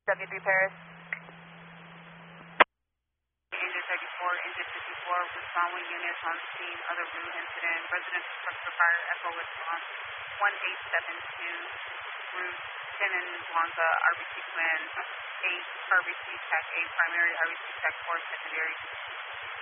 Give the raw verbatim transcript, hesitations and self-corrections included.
W three Paris. Engine thirty-four, engine fifty-four, respond with units on scene, other route incident, residential structure fire, echo response, one eight seven two, route ten in Blanca, R B C Quinn, eight, R B C Tech eight, primary, R B C Tech four, secondary.